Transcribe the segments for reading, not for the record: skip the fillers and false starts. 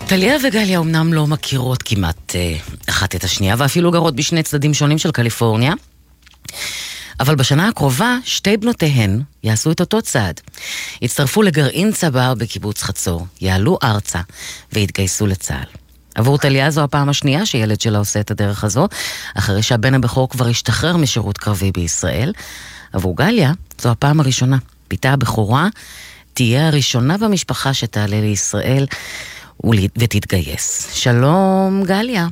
טליה וגליה אומנם לא מכירות כמעט אחת את השנייה, ואפילו גרות בשני צדדים שונים של קליפורניה, אבל בשנה הקרובה שתי בנותיהן יעשו את אותו צעד. יצטרפו לגרעין צבר בקיבוץ חצור, יעלו ארצה והתגייסו לצה"ל. עבור טליה זו הפעם השנייה שילד שלה עושה את הדרך הזו, אחרי שהבן הבכור כבר השתחרר משירות קרבי בישראל. עבור גליה זו הפעם הראשונה. ביתה הבכורה תהיה הראשונה במשפחה שתעלה לישראל ותתגייס. שלום גליה.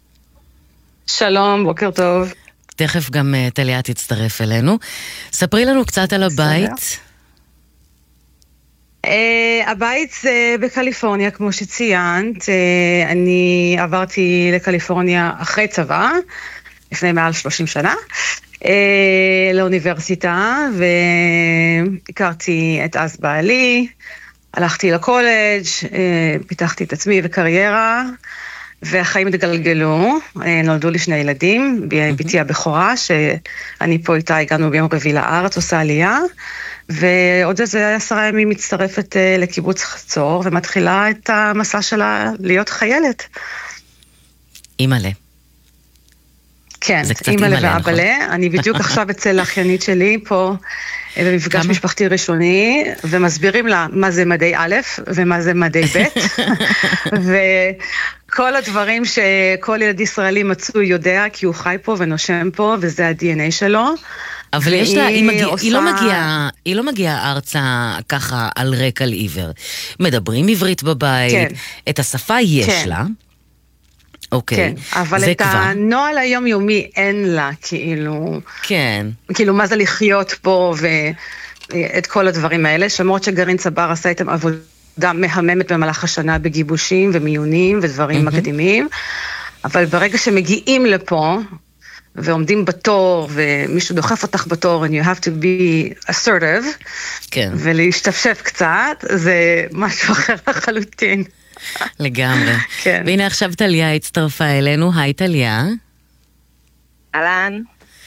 שלום, בוקר טוב. תכף גם טליה תצטרף אלינו. ספרי לנו קצת על הבית. הבית זה בקליפורניה, כמו שציינת. אני עברתי לקליפורניה אחרי צבא, לפני מעל 30 שנה, לאוניברסיטה, והכרתי את אז בעלי, הלכתי לקולג', פיתחתי את עצמי וקריירה, והחיים התגלגלו, נולדו לי שני ילדים, ביתי הבכורה, שאני פה איתה הגענו ביום רביעי לארץ, עושה עלייה, ועוד זה 10 ימים מצטרפת לקיבוץ חצור, ומתחילה את המסע שלה להיות חיילת. אימא'לה. כן, אימא'לה ואבא'לה. אני בדיוק עכשיו אצל האחיינית שלי פה, במפגש משפחתי ראשוני, ומסבירים לה מה זה מדי א' ומה זה מדי ב', וכל הדברים שכל ילד ישראלי מצוי יודע, כי הוא חי פה ונושם פה, וזה ה-DNA שלו. אבל יש לה, היא לא מגיעה ארצה ככה על רקע לעיוור. מדברים עברית בבית, כן. את השפה יש כן. לה. אוקיי, כן, אבל את הנועל היומיומי אין לה, כאילו, כן. כאילו מה זה לחיות פה ואת כל הדברים האלה, למרות שגרעין צבר עשה איתם עבודה מהממת במהלך השנה בגיבושים ומיונים ודברים מקדימים, אבל ברגע שמגיעים לפה ועומדים בתור ומישהו דוחף אותך בתור and you have to be assertive, כן. ולהשתפשף קצת, זה משהו אחר לחלוטין. לגמרי. כן. והנה עכשיו טליה הצטרפה אלינו. היי טליה. אהלן.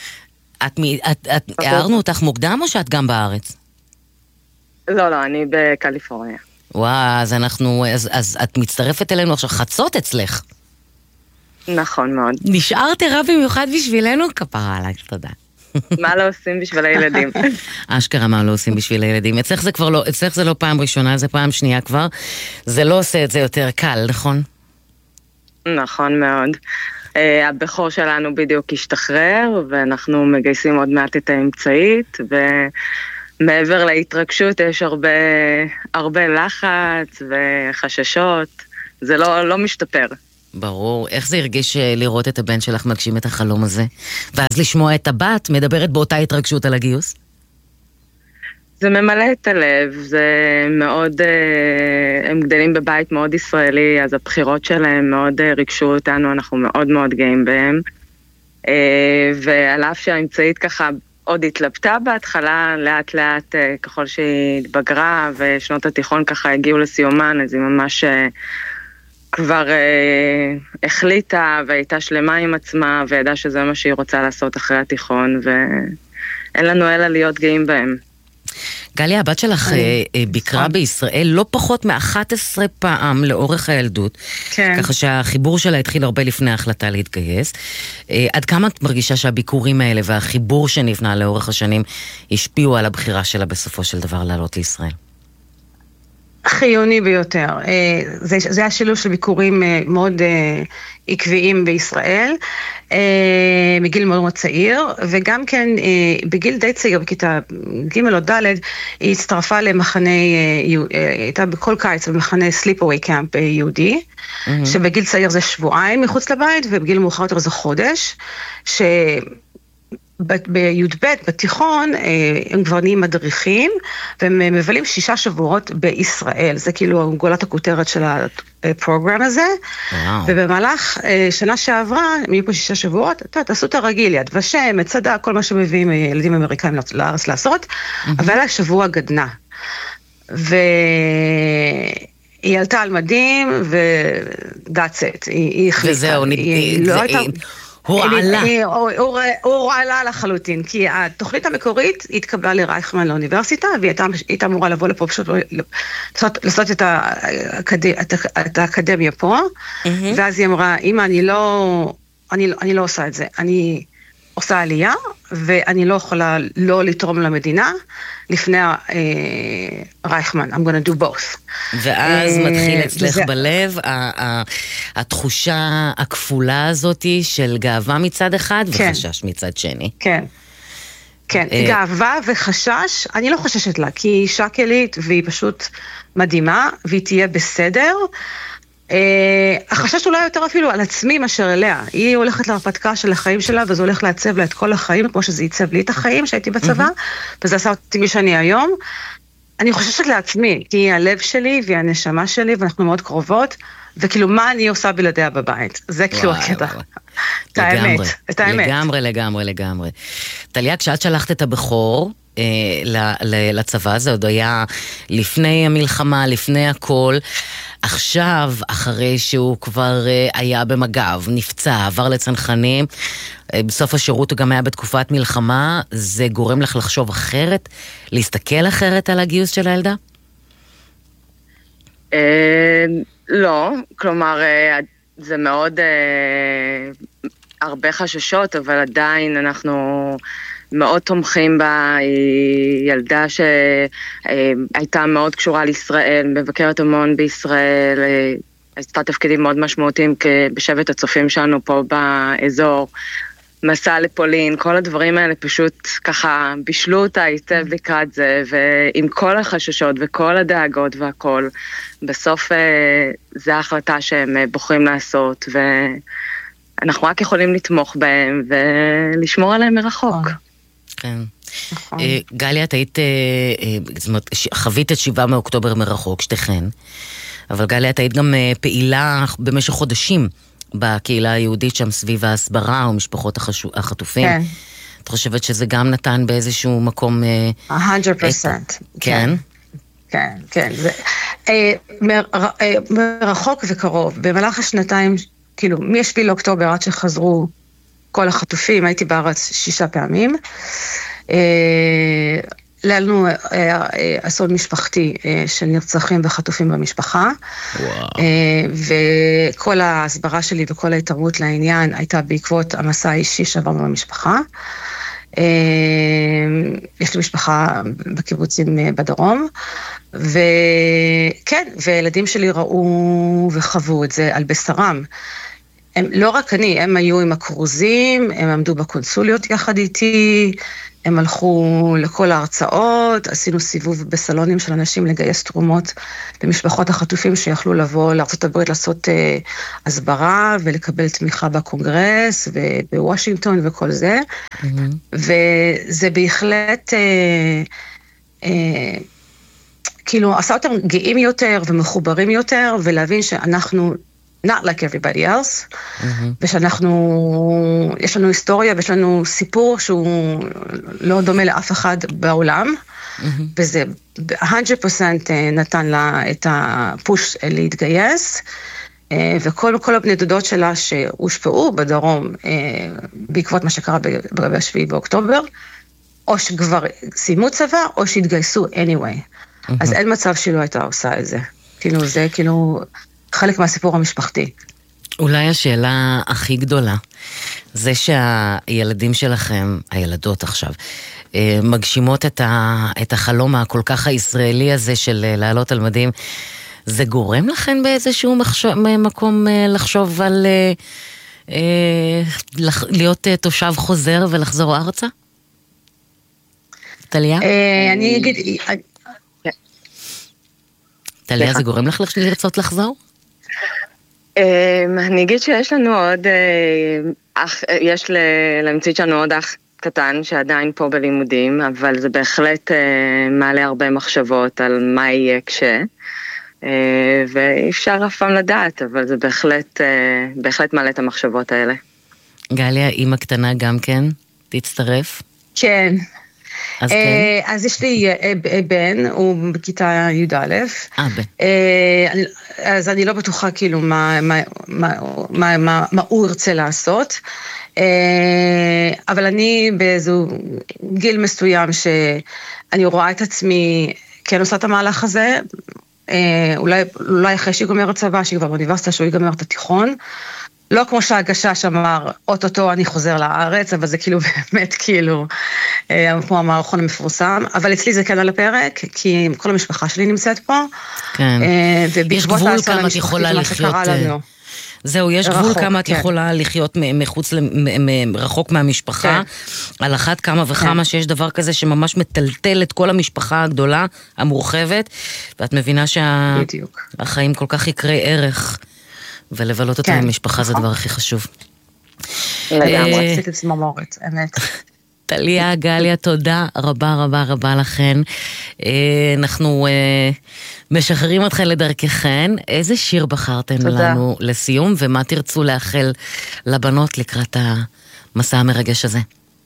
הערנו אותך מוקדם או שאת גם בארץ? לא, אני בקליפורניה. וואו, אז את מצטרפת אלינו עכשיו חצות אצלך. נכון מאוד. נשארת רע במיוחד בשבילנו? כפרה עליי, תודה. מה לא עושים בשביל הילדים? אשכרה מה לא עושים בשביל הילדים. אצלך זה כבר לא, אצלך זה לא פעם ראשונה, זה פעם שנייה כבר. זה לא עושה את זה יותר קל, נכון? נכון מאוד. הבכור שלנו בדיוק השתחרר, ואנחנו מגייסים עוד מעט את האמצעית, ומעבר להתרגשות יש הרבה לחץ וחששות. זה לא משתפר. ברור. איך זה הרגיש לראות את הבן שלך מגשים את החלום הזה? ואז לשמוע את הבת מדברת באותה התרגשות על הגיוס? זה ממלא את הלב, זה מאוד, הם גדלים בבית מאוד ישראלי, אז הבחירות שלהם מאוד ריגשו אותנו, אנחנו מאוד מאוד גאים בהם. ועל אף שהאמצעית ככה עוד התלבטה בהתחלה, לאט לאט ככל שהיא התבגרה, ושנות התיכון ככה הגיעו לסיומן, אז היא ממש כבר החליטה והייתה שלמה עם עצמה, וידעה שזה מה שהיא רוצה לעשות אחרי התיכון, ואין לנו אלא להיות גאים בהם. גליה, הבת שלך ביקרה בישראל לא פחות מ-11 פעם לאורך הילדות, ככה שהחיבור שלה התחיל הרבה לפני ההחלטה להתגייס. עד כמה את מרגישה שהביקורים האלה והחיבור שנבנה לאורך השנים השפיעו על הבחירה שלה בסופו של דבר לעלות לישראל? חיוני ביותר. זה השילוב של ביקורים מאוד עקביים בישראל, מגיל מאוד מאוד צעיר, וגם כן בגיל די צעיר, בכיתה ג' או ד', היא הצטרפה למחנה, הייתה בכל קיץ במחנה Sleepaway Camp יהודי, שבגיל צעיר זה שבועיים מחוץ לבית, ובגיל מאוחר יותר זה חודש, בי"ב, בתיכון, הם כבר נהיים מדריכים, והם מבלים 6 שבועות בישראל. זה כאילו גולת הכותרת של הפרוגרם הזה. ובמהלך שנה שעברה, הם יהיו פה 6 שבועות, תעשו את הרגיל, יד ושם, מצדה, כל מה שמביאים ילדים אמריקאים לארץ לעשות, אבל היה שבוע גדנה. והיא עלתה על מדים, ו-that's it. היא החליטה. וזהו, הוא עלה. הוא עלה לחלוטין, כי התוכנית המקורית התקבלה לרייכמן לאוניברסיטה, והיא הייתה אמורה לבוא לפה פשוט לעשות את האקדמיה פה, ואז היא אמרה, אמא, אני לא עושה את זה, אני עושה עלייה, ואני לא יכולה לא לתרום למדינה, לפני רייכמן, I'm gonna do both. ואז מתחיל אצלך בלב, התחושה הכפולה הזאת של גאווה מצד אחד, וחשש מצד שני. כן. כן, גאווה וחשש, אני לא חוששת לה, כי היא אישה כלית, והיא פשוט מדהימה, והיא תהיה בסדר. החשש אולי יותר אפילו על עצמי מאשר אליה. היא הולכת להרפתקה של החיים שלה, וזה הולך לעצב לה את כל החיים, כמו שזה ייצב לי את החיים שהייתי בצבא, וזה עשה אותי מי שאני היום. אני חוששת לעצמי, כי היא הלב שלי והיא הנשמה שלי, ואנחנו מאוד קרובות, וכאילו מה אני עושה בלעדיה בבית. זה כאילו הקטע. את האמת. לגמרי. טליה, כשאת שלחת את הבכור לצבא, זה עוד היה לפני המלחמה, לפני הכל, עכשיו, אחרי שהוא כבר היה במג"ב, נפצע, עבר לצנחנים, בסוף השירות הוא גם היה בתקופת מלחמה, זה גורם לך לחשוב אחרת, להסתכל אחרת על הגיוס של הילדה? לא, כלומר, זה מאוד הרבה חששות, אבל עדיין אנחנו מאוד תומכים בה. היא ילדה שהייתה מאוד קשורה לישראל, מבקרת המון בישראל, עשתה תפקידים מאוד משמעותיים בשבט הצופים שלנו פה באזור, מסע לפולין, כל הדברים האלה פשוט ככה בישלו אותה היטב לקראת זה, ועם כל החששות וכל הדאגות והכל, בסוף זה ההחלטה שהם בוחרים לעשות, ואנחנו רק יכולים לתמוך בהם ולשמור עליהם מרחוק. כן. גליה, את היית, זאת אומרת, חווית את 7 מאוקטובר מרחוק, שתיכן, אבל גליה, את היית גם פעילה במשך חודשים בקהילה היהודית שם סביב ההסברה או משפחות החטופים. כן. את חושבת שזה גם נתן באיזשהו מקום... 100%. כן? כן. מרחוק וקרוב. במהלך השנתיים, כאילו, מ-7 לאוקטובר עד שחזרו כל החטופים, הייתי בארץ 6 פעמים. לנו אסון משפחתי של נרצחים וחטופים במשפחה. וכל ההסברה שלי וכל ההתערבות לעניין הייתה בעקבות המסע האישי שעברנו במשפחה. יש לי משפחה בקיבוצים בדרום, וכן, וילדים שלי ראו וחוו את זה על בשרם. הם, לא רק אני, הם היו עם הקרוזים, הם עמדו בקונסוליות יחד איתי, הם הלכו לכל ההרצאות, עשינו סיבוב בסלונים של אנשים לגייס תרומות למשפחות החטופים שיכלו לבוא לארצות הברית לעשות הסברה ולקבל תמיכה בקונגרס ובוושינגטון וכל זה. וזה בהחלט כאילו עשה אותם גאים יותר ומחוברים יותר, ולהבין שאנחנו not like everybody else, ושאנחנו, יש לנו היסטוריה ויש לנו סיפור שהוא לא דומה לאף אחד בעולם, וזה 100% נתן לה את הפוש להתגייס, וכל הבני דודות שלה שהושפעו בדרום בעקבות מה שקרה ב-7 באוקטובר, או שכבר סיימו צבא, או שהתגייסו anyway. אז אין מצב שהיא לא הייתה עושה את זה. כאילו זה כאילו חלק מהסיפור המשפחתי. אולי השאלה הכי גדולה, זה שהילדים שלכם, הילדות עכשיו, מגשימות את החלום הכל כך הישראלי הזה של לעלות על מדים, זה גורם לכם באיזשהו מקום לחשוב על להיות תושב חוזר ולחזור ארצה? טליה? אני אגיד... טליה, זה גורם לך לרצות לחזור? אני אגיד שיש לנו עוד אח, יש למצית שלנו עוד אח קטן שעדיין פה בלימודים, אבל זה בהחלט מעלה הרבה מחשבות על מה יהיה ואי אפשר אף פעם לדעת, אבל זה בהחלט מעלה את המחשבות האלה. גליה, אמא קטנה גם כן, תצטרף? כן. אז כן? אז יש לי בן, הוא בכיתה י"א. אז אני לא בטוחה כאילו מה הוא ירצה לעשות. אבל אני באיזו גיל מסוים שאני רואה את עצמי כן עושה את המהלך הזה, אולי אחרי שיגמר הצבא, שכבר באוניברסיטה, שהוא יגמר את התיכון, לא כמו שהגשש אמר, אוטוטו אני חוזר לארץ, אבל זה כאילו באמת כאילו, כמו המערכון המפורסם, אבל אצלי זה כן על הפרק, כי כל המשפחה שלי נמצאת פה, כן. יש גבול כמה את יכולה לחיות, זהו, יש גבול כמה את יכולה לחיות מחוץ, רחוק מהמשפחה, על אחת כמה וכמה שיש דבר כזה שממש מטלטל את כל המשפחה הגדולה, המורחבת, ואת מבינה שהחיים כל כך יקרי ערך, ולבלות אותה עם משפחה זה הדבר הכי חשוב. לגמרי, עשית את צמרמורת, אמת. טליה, גליה, תודה רבה רבה רבה לכן. אנחנו משחררים אתכן לדרככן. איזה שיר בחרתן לנו לסיום, ומה תרצו לאחל לבנות לקראת המסע המרגש הזה?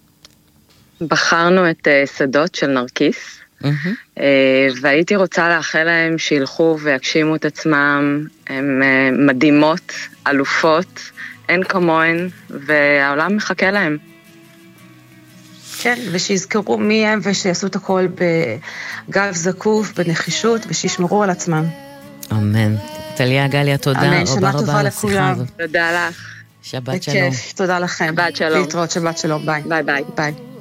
בחרנו את שדות של נרקיס, והייתי רוצה לאחל להם שילכו ויגשימו את עצמם, הן מדהימות, אלופות, אין כמוהן, והעולם מחכה להם. כן, ושיזכרו מי הם ושיעשו את הכל בגב זקוף, בנחישות, ושישמרו על עצמם. אמן. טליה, גליה, תודה רבה רבה על השיחה הזאת. תודה לך. שבת שלום. תודה לכם. שבת שלום. להתראות, שבת שלום, ביי. ביי ביי. ביי.